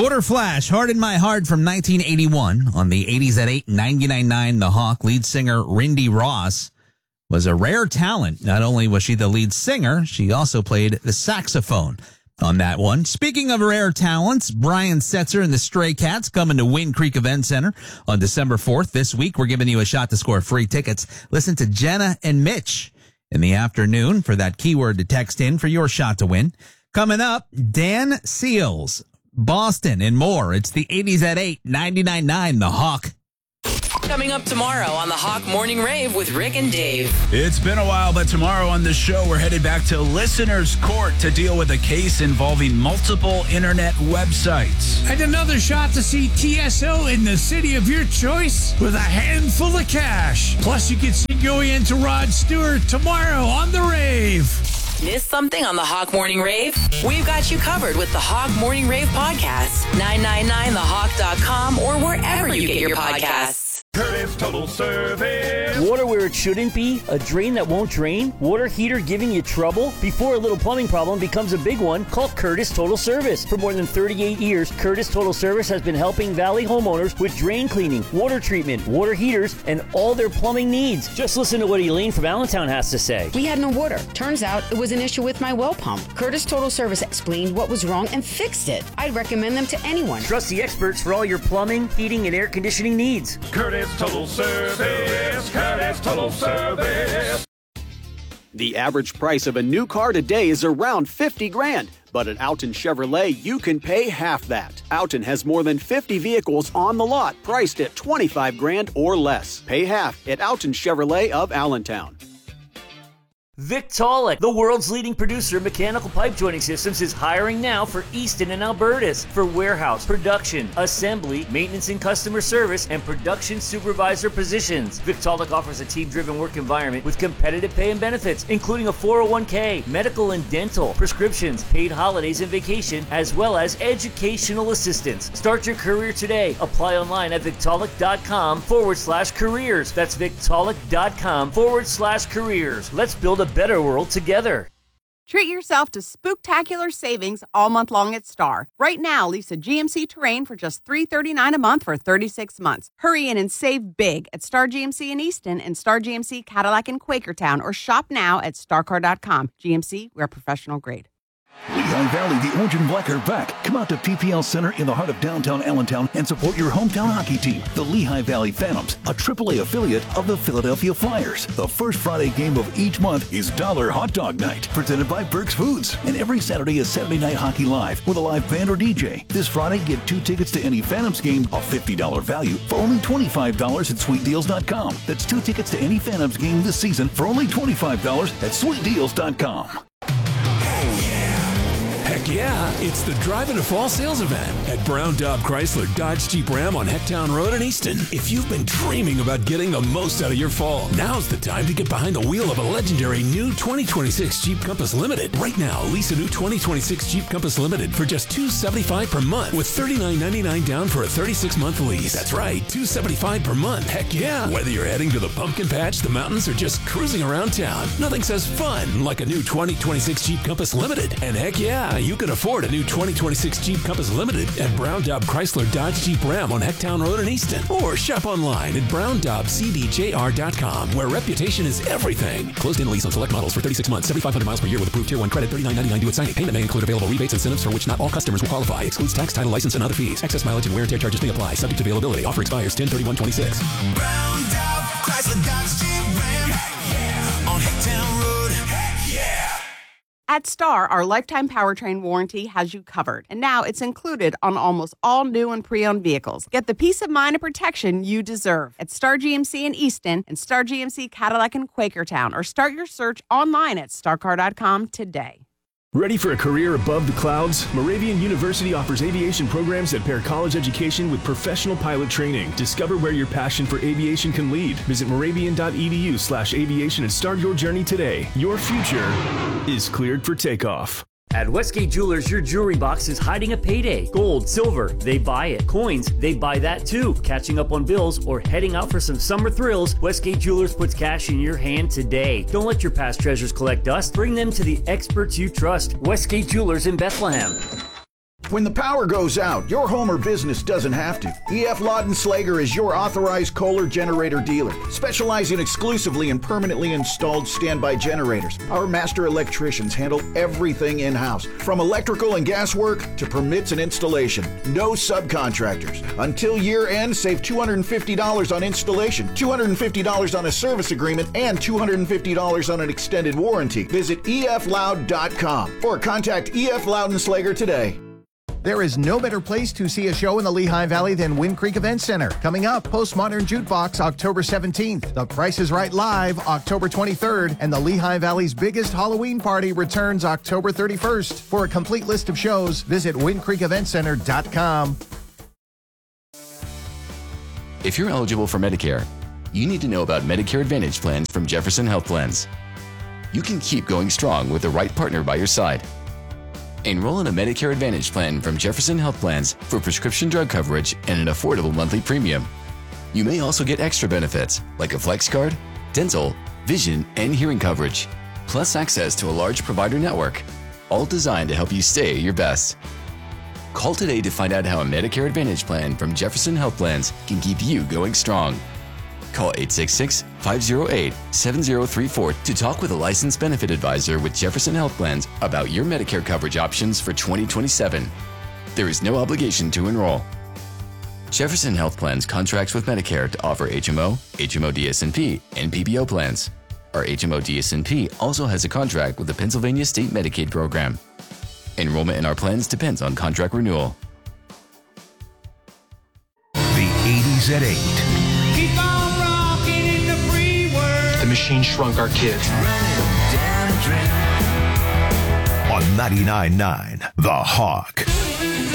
Quarter Flash, Heart in My Heart from 1981 on the 80s at 8, 99.9 The Hawk. Lead singer Rindy Ross was a rare talent. Not only was she the lead singer, she also played the saxophone on that one. Speaking of rare talents, Brian Setzer and the Stray Cats coming to Wind Creek Event Center on December 4th. This week, we're giving you a shot to score free tickets. Listen to Jenna and Mitch in the afternoon for that keyword to text in for your shot to win. Coming up, Dan Seals, Boston, and more. It's the 80s at 8, 99.9 The Hawk. Coming up tomorrow on the Hawk Morning Rave with Rick and Dave. It's been a while, but tomorrow on the show, we're headed back to Listeners Court to deal with a case involving multiple internet websites. And another shot to see TSO in the city of your choice with a handful of cash. Plus, you can see Joey and to Rod Stewart tomorrow on the Rave. Miss something on the Hawk Morning Rave? We've got you covered with the Hawk Morning Rave podcast. 999thehawk.com or wherever you get your podcasts. Curtis Total Service. Water where it shouldn't be? A drain that won't drain? Water heater giving you trouble? Before a little plumbing problem becomes a big one, call Curtis Total Service. For more than 38 years, Curtis Total Service has been helping Valley homeowners with drain cleaning, water treatment, water heaters, and all their plumbing needs. Just listen to what Elaine from Allentown has to say. We had no water. Turns out it was an issue with my well pump. Curtis Total Service explained what was wrong and fixed it. I'd recommend them to anyone. Trust the experts for all your plumbing, heating, and air conditioning needs. Curtis Total Service. Curtis Total Service. The average price of a new car today is around $50,000. But at Alton Chevrolet, you can pay half that. Alton has more than 50 vehicles on the lot, priced at $25,000 or less. Pay half at Alton Chevrolet of Allentown. Victaulic, the world's leading producer of mechanical pipe joining systems, is hiring now for Easton and Albertus for warehouse, production, assembly, maintenance and customer service, and production supervisor positions. Victaulic offers a team-driven work environment with competitive pay and benefits, including a 401k, medical and dental, prescriptions, paid holidays and vacation, as well as educational assistance. Start your career today. Apply online at victaulic.com/careers. That's victaulic.com/careers. Let's build a better world together. Treat yourself to spooktacular savings all month long at Star. Right now, lease a GMC Terrain for just $339 a month for 36 months. Hurry in and save big at Star GMC in Easton and Star GMC Cadillac in Quakertown, or shop now at starcar.com. GMC, we're professional grade. Lehigh Valley, the Orange and Black are back. Come out to PPL Center in the heart of downtown Allentown and support your hometown hockey team, the Lehigh Valley Phantoms, a AAA affiliate of the Philadelphia Flyers. The first Friday game of each month is Dollar Hot Dog Night, presented by Burke's Foods. And every Saturday is Saturday Night Hockey Live with a live band or DJ. This Friday, get 2 tickets to any Phantoms game, a $50 value, for only $25 at sweetdeals.com. That's 2 tickets to any Phantoms game this season for only $25 at sweetdeals.com. Heck yeah, it's the Drive Into Fall sales event at Brown Daub Chrysler Dodge Jeep Ram on Hecktown Road in Easton. If you've been dreaming about getting the most out of your fall, now's the time to get behind the wheel of a legendary new 2026 Jeep Compass Limited. Right now, lease a new 2026 Jeep Compass Limited for just $275 per month with $39.99 down for a 36-month lease. That's right, $275 per month. Heck yeah. Whether you're heading to the pumpkin patch, the mountains, or just cruising around town, nothing says fun like a new 2026 Jeep Compass Limited. And heck yeah, you can afford a new 2026 Jeep Compass Limited at Brown Daub Chrysler Dodge Jeep Ram on Hecktown Road in Easton. Or shop online at browndaubcdjr.com, where reputation is everything. Closed-in lease on select models for 36 months, 7,500 miles per year with approved Tier 1 credit, $39.99 due at signing. Payment may include available rebates, incentives for which not all customers will qualify. Excludes tax, title, license, and other fees. Excess mileage and wear and tear charges may apply. Subject to availability. Offer expires 10/31/26. Brown Daub Chrysler Dodge Jeep Ram on Hecktown Road. At Star, our lifetime powertrain warranty has you covered, and now it's included on almost all new and pre-owned vehicles. Get the peace of mind and protection you deserve at Star GMC in Easton and Star GMC Cadillac in Quakertown, or start your search online at starcar.com today. Ready for a career above the clouds? Moravian University offers aviation programs that pair college education with professional pilot training. Discover where your passion for aviation can lead. Visit moravian.edu/aviation and start your journey today. Your future is cleared for takeoff. At Westgate Jewelers, your jewelry box is hiding a payday. Gold, silver, they buy it. Coins, they buy that too. Catching up on bills or heading out for some summer thrills, Westgate Jewelers puts cash in your hand today. Don't let your past treasures collect dust. Bring them to the experts you trust. Westgate Jewelers in Bethlehem. When the power goes out, your home or business doesn't have to. EF Laudenslager is your authorized Kohler generator dealer, specializing exclusively in permanently installed standby generators. Our master electricians handle everything in-house, from electrical and gas work to permits and installation. No subcontractors. Until year end, save $250 on installation, $250 on a service agreement, and $250 on an extended warranty. Visit efloud.com or contact EF Laudenslager today. There is no better place to see a show in the Lehigh Valley than Wind Creek Event Center. Coming up, Postmodern Jukebox, October 17th. The Price is Right Live, October 23rd. And the Lehigh Valley's biggest Halloween party returns October 31st. For a complete list of shows, visit windcreekeventcenter.com. If you're eligible for Medicare, you need to know about Medicare Advantage plans from Jefferson Health Plans. You can keep going strong with the right partner by your side. Enroll in a Medicare Advantage plan from Jefferson Health Plans for prescription drug coverage and an affordable monthly premium. You may also get extra benefits like a flex card, dental, vision, and hearing coverage, plus access to a large provider network, all designed to help you stay your best. Call today to find out how a Medicare Advantage plan from Jefferson Health Plans can keep you going strong. Call 866-508-7034 to talk with a licensed benefit advisor with Jefferson Health Plans about your Medicare coverage options for 2027. There is no obligation to enroll. Jefferson Health Plans contracts with Medicare to offer HMO, HMO DSNP, and PPO plans. Our HMO DSNP also has a contract with the Pennsylvania State Medicaid Program. Enrollment in our plans depends on contract renewal. The 80s at 8. Keep on rocking in the free world. The machine shrunk our kids. On 99.9 The Hawk.